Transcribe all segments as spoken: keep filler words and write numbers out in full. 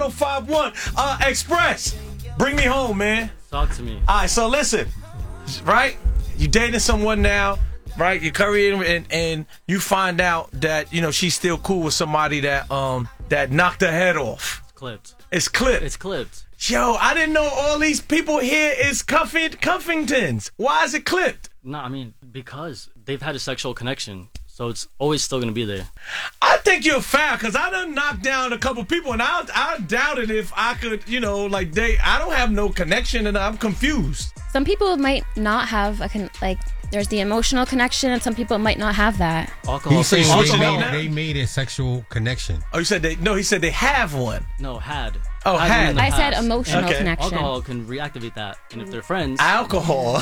one oh five one. Uh, Express, bring me home, man. Talk to me. All right, so listen, right? You dating someone now, right? You're currying, and, and you find out that, you know, she's still cool with somebody that um that knocked her head off. It's clipped. It's clipped. It's clipped. Yo, I didn't know all these people here is Cuffing, Cuffingtons. Why is it clipped? No, I mean, because they've had a sexual connection, so it's always still going to be there. I think you're foul, because I done knocked down a couple people, and I I doubted if I could, you know, like, they, I don't have no connection, and I'm confused. Some people might not have a con- like. There's the emotional connection, and some people might not have that. Alcohol. He said can Also they, know made, that? they made a sexual connection. Oh, you said they, no, he said they have one. No, had. Oh, one had. in the I said past. emotional Okay. connection. Alcohol can reactivate that, and if they're friends, Alcohol.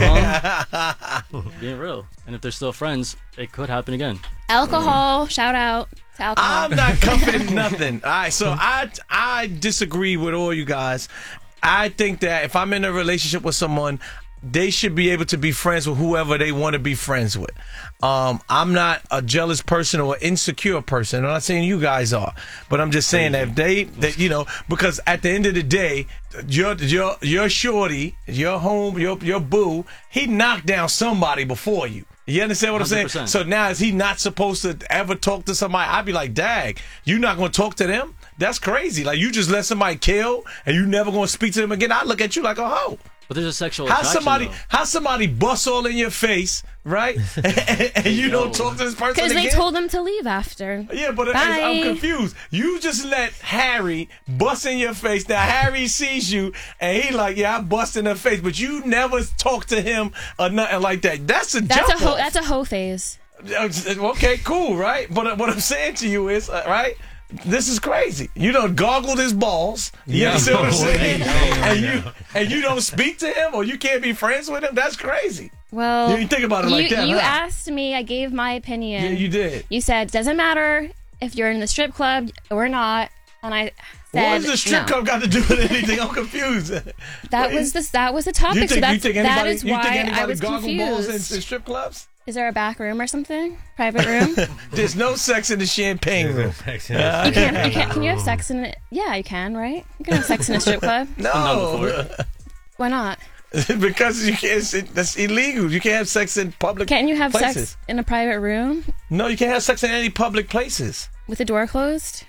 being real, and if they're still friends, it could happen again. Alcohol. Shout out to alcohol. I'm not cuffing nothing. All right, so I I disagree with all you guys. I think that if I'm in a relationship with someone, they should be able to be friends with whoever they want to be friends with. Um, I'm not a jealous person or insecure person. I'm not saying you guys are, but I'm just saying that if they, that you know, because at the end of the day, your your your shorty, your home, your your boo, he knocked down somebody before you. You understand what I'm saying? one hundred percent. So now is he not supposed to ever talk to somebody? I'd be like, dag, you not going to talk to them? That's crazy. Like, you just let somebody kill and you never going to speak to them again? I look at you like a hoe. But there's a sexual How attraction, somebody though. how somebody busts all in your face, right? and, and you don't talk to this person Because again? they told them to leave after. Yeah, but Bye. I'm confused. You just let Harry bust in your face. Now Harry sees you and he like, yeah, I bust in her face, but you never talk to him or nothing like that. That's a That's jump a ho- off. that's a hoe phase. Okay, cool, right? But what I'm saying to you is, uh, right? This is crazy. You done goggled his balls. You Yeah. understand what I'm saying? Yeah. And you and you don't speak to him, or you can't be friends with him. That's crazy. Well, You didn't think about it you, like that, you huh? asked me. I gave my opinion. Yeah, you did. You said doesn't matter if you're in the strip club or not, and I said What does the strip no. club got to do with anything? I'm confused. That was the that was the topic. You think, so that's you think that anybody, is you why think I anybody was goggle balls in, in confused. strip clubs? Is there a back room or something? Private room? There's no sex in the champagne room. You can, you can. Can you have sex in it? Yeah, you can, right? You can have sex in a strip club. No, Why not? because you can't. That's illegal. You can't have sex in public. Can't you have places. sex in a private room No, you can't have sex in any public places. with the door closed?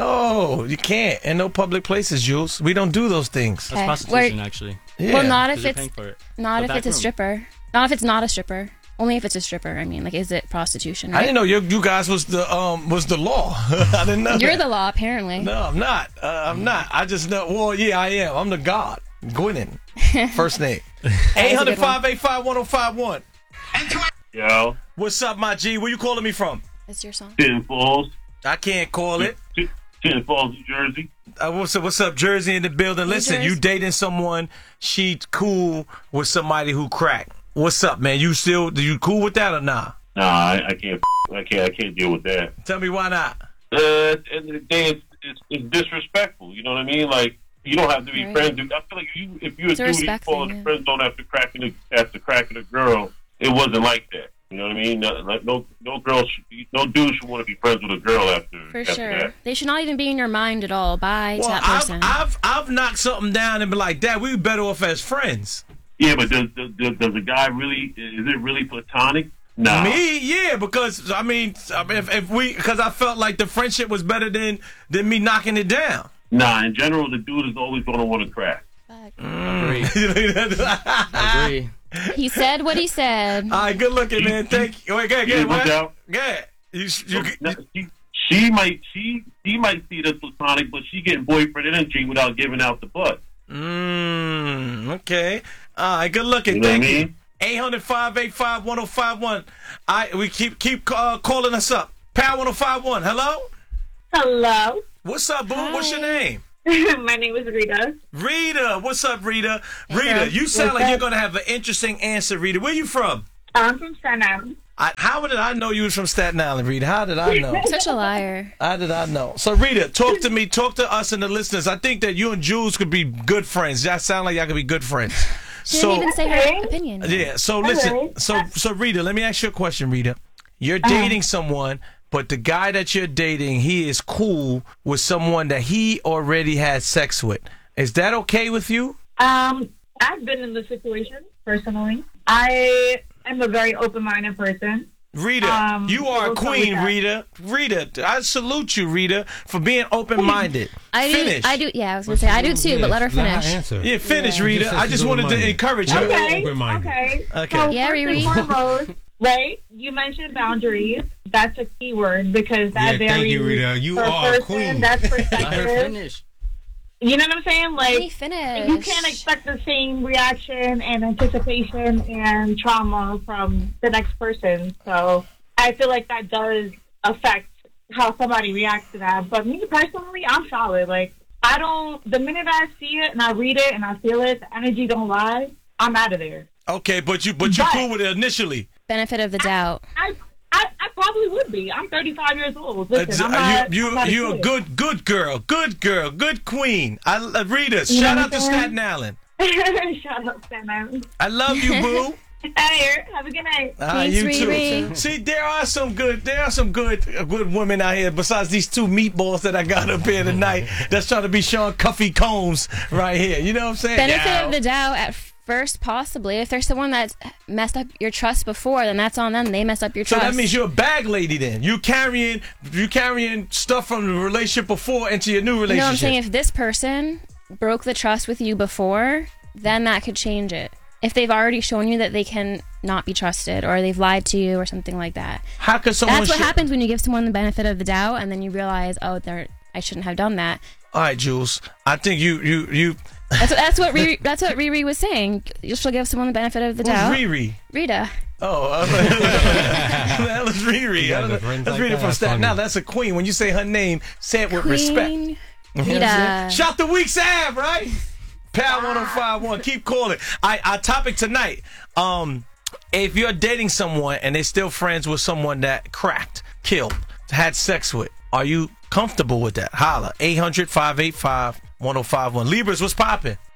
No, you can't. In no public places, Jules. We don't do those things. That's Okay. prostitution, Where- actually. Yeah. Well, not 'Cause if you're it's paying for it. not But if back it's a room. stripper. Not if it's not a stripper. Only if it's a stripper. I mean, like, is it prostitution? I Right? didn't know you, you guys was the um was the law. I didn't know. You're that. the law, apparently. No, I'm not. Uh, I'm not. I just know. Well, yeah, I am. I'm the God. Gwyneth. First name. eight hundred, five eight five, one oh five one. Yo, What's up, my G? Where you calling me from? It's your song. Tin Falls, I can't call it. Tin Falls, New Jersey. Uh, what's up? What's up, Jersey in the building? New Listen, you Jersey. dating someone? She cool with somebody who crack. What's up, man? You still? Do you cool with that or nah? Nah, I, I can't. I can't. I can't deal with that. Tell me why not. Uh, at the end of the day, it's, it's, it's disrespectful. You know what I mean? Like, you don't have to be Right. friends. I feel like you, if you're a It's a dude, you respect call thing, it yeah. friends don't have to crack in a, have to crack in a girl. It wasn't like that. You know what I mean? No, like, no, no girl, should, no dude should want to be friends with a girl after. For after sure. That. They should not even be in your mind at all. Bye to Well, that I've, person. I've I've knocked something down and been like, Dad, we better off as friends. Yeah, but does, does does the guy really? Is it really platonic? Nah. Me, yeah, because I mean, I mean, if, if we, because I felt like the friendship was better than than me knocking it down. Nah. In general, the dude is always going to want to crack. Agree. All Agree. He said what he said. right, good looking, man. Thank you. Wait, go ahead, go Yeah, ahead, look what? out. Go ahead. You, you, No, she, she might she she might see it as platonic, but she getting boyfriend energy without giving out the butt. Mmm, okay. All right, good looking. You know Thank what I you. mean? eight hundred, five eight five, one oh five one. I we keep keep uh, calling us up. Power one oh five one. Hello? Hello. What's up, boo? What's your name? My name is Rita. Rita. What's up, Rita? Rita, girl. you sound What's like you're up? going to have an interesting answer, Rita. Where you from? I'm from Staten Island. I, how did I know you was from Staten Island, Rita? How did I know? Such a liar. How did I know? So, Rita, talk to me, talk to us and the listeners. I think that you and Jules could be good friends. Y'all sound like y'all could be good friends. She So, didn't even say Okay. her opinion. yeah. So listen. Alright. So, so Rita, let me ask you a question, Rita. You're Uh-huh. dating someone but the guy that you're dating, he is cool with someone that he already had sex with. Is that okay with you? Um, I've been in this situation personally. I am a very open-minded person. Rita, Um, you are a we'll start queen, with that. Rita. Rita, I salute you, Rita, for being open-minded. I do. Finish. I do. Yeah, I was gonna say I do too, but let her finish. Answer. Yeah, finish, Yeah. Rita. Just I said just she's wanted to open-minded. encourage you. Okay. Open-minded. Okay. Okay. So Yeah, first Riri. and foremost, right? You mentioned boundaries. That's a key word because that Yeah, varies. thank you, Rita. You per are a person. queen. That's Let her perspective. finish. You know what I'm saying? Let me Like, finish. you can't expect the same reaction and anticipation and trauma from the next person. So I feel like that does affect how somebody reacts to that. But me personally, I'm solid. Like, I don't, the minute I see it and I read it and I feel it, the energy don't lie, I'm out of there. Okay, but you but you But- cool with it initially. Benefit of the doubt. I, I, I probably would be. I'm thirty-five years old. Listen, It's- I'm uh, not, you I'm you not you a kid. good good girl, good girl, good queen. I uh, Rita, You shout know out to what I'm saying? Staten Island. Shut up, Sam. I love you, boo. Hey, have a good night. Ah, Thanks, you too. Riri. See, there are some good, there are some good, uh, good women out here. Besides these two meatballs that I got up here tonight, that's trying to be Sean Cuffy Combs right here. You know what I'm saying? Benefit Yeah. of the doubt at first, possibly. If there's someone that's messed up your trust before, then that's on them. They mess up your So trust. that means you're a bag lady then. You carrying, you carrying stuff from the relationship before into your new relationship. No, I'm saying if this person broke the trust with you before, then that could change it. If they've already shown you that they can not be trusted, or they've lied to you, or something like that. How could someone? That's what show- happens when you give someone the benefit of the doubt, and then you realize, oh, they're, I shouldn't have done that. All right, Jules. I think you, you, you. That's what that's what Riri, that's what Riri was saying. You should give someone the benefit of the Who's doubt. Riri? Rita. Oh, I was like, that was Riri. You I guys don't know. are friends That's like Rita that? from That's Staten. funny. Now that's a queen. When you say her name, say it with respect. Queen You know what I'm saying? Rita. Shout the Weeks Ab, right? Power one oh five one. Keep calling. I our topic tonight. Um, if you're dating someone and they're still friends with someone that cracked, killed, had sex with, are you comfortable with that? Holla. eight hundred, five eight five, one oh five one. Libras, what's popping?